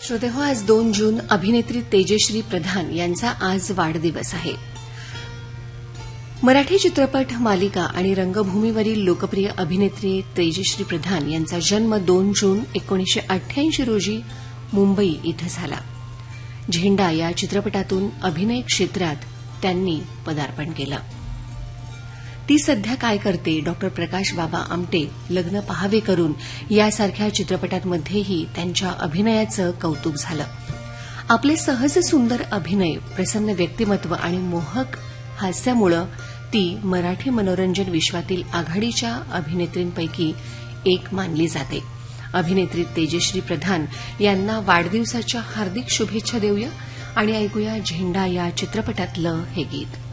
श्रोतेहो, आज 2 जून अभिनेत्री तेजश्री प्रधान यांचा आज वाढदिवस आहे. मराठी चित्रपट, मालिका आणि रंगभूमीवरील लोकप्रिय अभिनेत्री तेजश्री प्रधान यांचा जन्म 2 जून 1988 रोजी मुंबई इथं झाला. झेंडा या चित्रपटातून अभिनय क्षेत्रात त्यांनी पदार्पण केलं. ती सध्या काय करते, डॉक्टर प्रकाश बाबा आमटे, लग्न पहावे करून यासारख्या चित्रपटांमध्येही त्यांच्या अभिनयाचं कौतुक झालं. आपले सहज सुंदर अभिनय, प्रसन्न व्यक्तिमत्व आणि मोहक हास्यामुळे ती मराठी मनोरंजन विश्वातील आघाडीच्या अभिनेत्रींपैकी एक मानली जाते. अभिनेत्री तेजश्री प्रधान यांना वाढदिवसाच्या हार्दिक शुभेच्छा देऊया आणि ऐकूया झेंडा या चित्रपटातलं हे गीत.